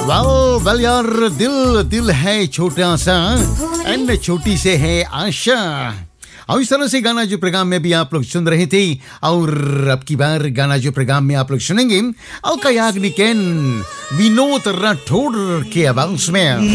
Wow well यार, दिल दिल है छोटा सा एंड छोटी से है आशा। और इस तरह से गाना जो प्रोग्राम में भी आप लोग सुन रहे थे, और अब की बार गाना जो प्रोग्राम में आप लोग सुनेंगे और कयाग्निकेन विनोद राठौड़ के आवाज में